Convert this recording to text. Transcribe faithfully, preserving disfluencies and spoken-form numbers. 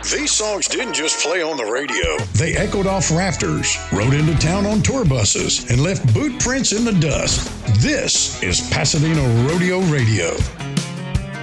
These songs didn't just play on the radio. They echoed off rafters, rode into town on tour buses, and left boot prints in the dust. This is Pasadena Rodeo Radio.